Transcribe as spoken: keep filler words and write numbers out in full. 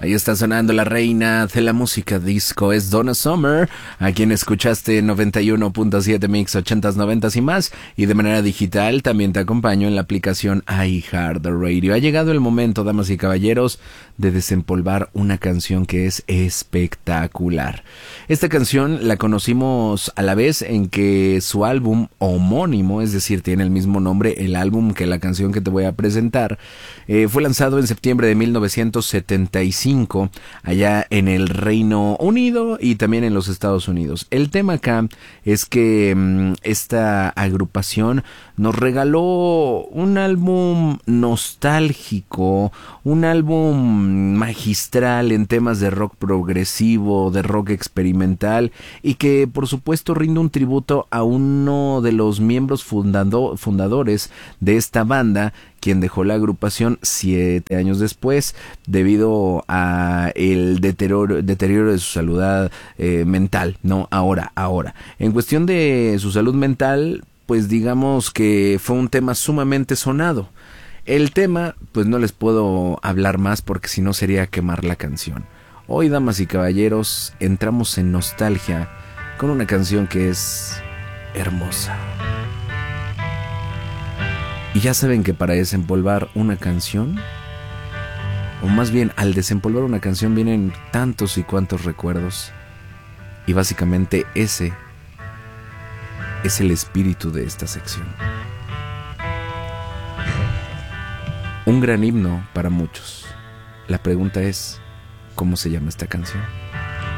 Ahí está sonando la reina de la música disco, es Donna Summer, a quien escuchaste noventa y uno punto siete Mix ochentas, noventas y más, y de manera digital también te acompaño en la aplicación iHeartRadio. Ha llegado el momento, damas y caballeros, de desempolvar una canción que es espectacular. Esta canción la conocimos a la vez en que su álbum homónimo, es decir, tiene el mismo nombre el álbum que la canción que te voy a presentar, eh, fue lanzado en septiembre de mil novecientos setenta y cinco allá en el Reino Unido y también en los Estados Unidos. El tema acá es que mmm, esta agrupación nos regaló un álbum nostálgico, un álbum magistral en temas de rock progresivo, de rock experimental, y que por supuesto rinde un tributo a uno de los miembros fundado, fundadores de esta banda, quien dejó la agrupación siete años después debido a el deterioro, deterioro de su salud eh, mental, no ahora, ahora. En cuestión de su salud mental, pues digamos que fue un tema sumamente sonado. El tema, pues no les puedo hablar más porque si no sería quemar la canción. Hoy, damas y caballeros, entramos en nostalgia con una canción que es hermosa. Y ya saben que para desempolvar una canción, o más bien al desempolvar una canción vienen tantos y cuantos recuerdos, y básicamente ese es el espíritu de esta sección. Un gran himno para muchos. La pregunta es, ¿cómo se llama esta canción?